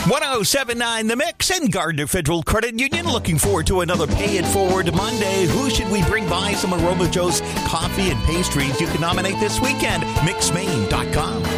1079 The Mix and Gardner Federal Credit Union looking forward to another Pay It Forward Monday. Who should we bring by some Aroma Joe's coffee and pastries? You can nominate this weekend. Mixmaine.com.